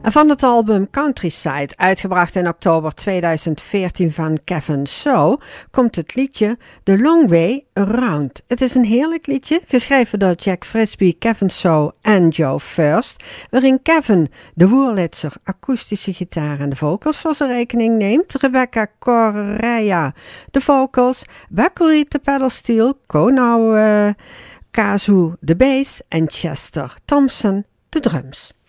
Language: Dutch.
En van het album Countryside, uitgebracht in oktober 2014 van Kevin So, komt het liedje The Long Way Around. Het is een heerlijk liedje, geschreven door Jack Frisby, Kevin So en Joe First, waarin Kevin de Wurlitzer akoestische gitaar en de vocals voor zijn rekening neemt, Rebecca Correia de vocals, Bakuri de pedalsteel, Konau Kazu de bass en Chester Thompson de drums.